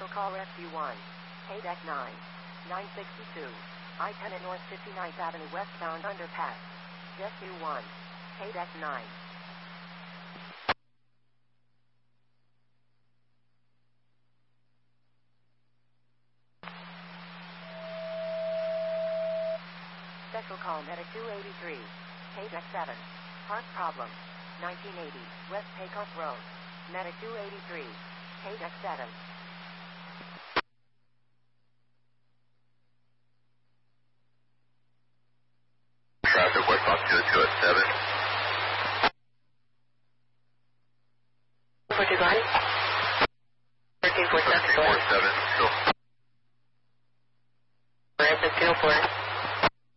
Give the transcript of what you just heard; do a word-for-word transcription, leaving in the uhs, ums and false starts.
Special Call Rescue one. K-Deck nine. nine sixty-two. I ten at North fifty-ninth Avenue westbound underpass. Rescue one. K-Deck nine. Special Call Medic two eighty-three. K-Deck seven. Park problem. nineteen eighty. West Takeoff Road. Medic two eighty-three. K-Deck seven. Traffic, West Fox two two at seven.